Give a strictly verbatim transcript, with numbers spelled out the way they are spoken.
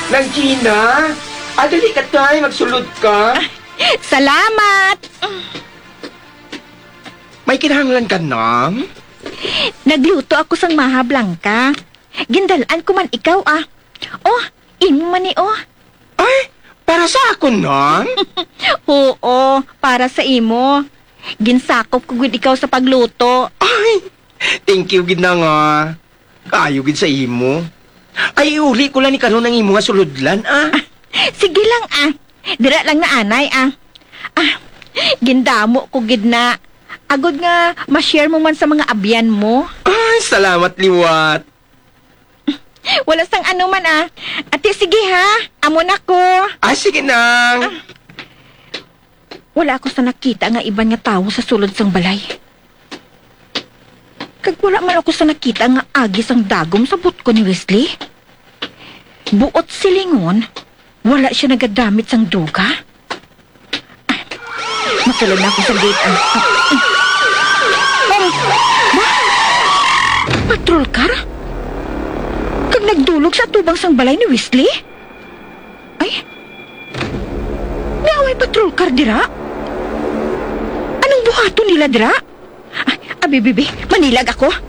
Nang Gina, adali ka tayo, magsulod ka. Salamat! May kinahanglan ka nang? Nagluto ako sang maha blanca. Gindalaan ko man ikaw ah. Oh, imo man ni oh. Ay, para sa ako nang? Oo, para sa imo. Ginsakop ko gud ikaw sa pagluto. Ay, thank you, gid na nga. Kayo gid sa imo. Ay, uli ko lang ni kanon ang imo nga suludlan, ah. Sige lang ah. Dira lang na anay ah. Ah, gindamo ko gid na. Agod nga, ma-share mo man sa mga abyan mo. Ay, salamat, liwat. Wala sang ano man ah. Ate, sige ha. Amo na ko. Ah, sige nang. Wala ako sa nakita nga iban nga tawo sa sulod sang balay. Kag wala man ako sa nakita nga agi sang dagom sa butko ni Wesley. Buot silingon, wala siya nagadamit sang duga. Ah, masulod na ako sa gate. Ah, ah, ah. Ba? Patrol car? Kag nagdulog sa tubang sang balay ni Wesley? Ay, naaway patrol car dira? Anong buhato nila dira? Ay, abi bibi, manilag ako.